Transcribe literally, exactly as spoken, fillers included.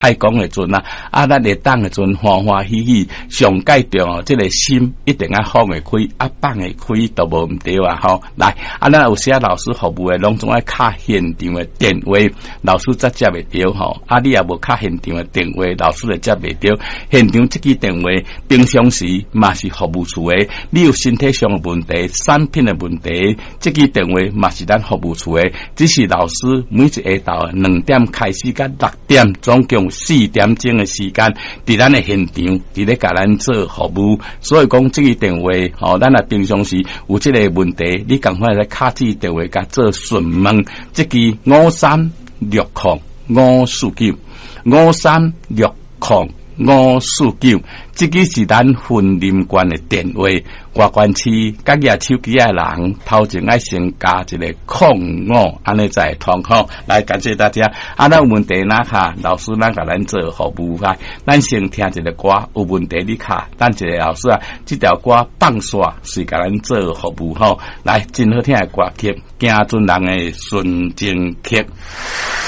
爱讲的阵啊，啊，咱会当的阵欢欢喜喜，上介重哦，这个心一定要放会开，啊，放会开都无毋对啊！吼，来，啊，咱有些老师服务的，拢总爱敲现场的电话，老师才接袂着吼。啊，你也无敲现场的电话，老师就接袂着。现场这支电话，平常时嘛是服务处的，你有身体上的问题、产品的问题，这支电话嘛是咱服务处的，只是老师每一下昼两点开始到六点，总共四点钟的时间，伫咱的现场，伫咧甲咱做服务，所以讲这个电话，吼、哦，咱啊平常时有这个问题，你赶快来卡这个电话，甲做询问。这个五三六零五四九，五三六零五四九，这个是咱云林县的电话。外县市甲举手机的人，头前爱先加一个空五，安尼才会通好。来，感谢大家。啊，咱有问题哪卡，老师咱甲咱做服务哈。咱先听一个歌，有问题你卡，咱一个老师啊，这条歌放煞是甲咱做服务吼。来，真好听的歌曲，行船人的纯情曲。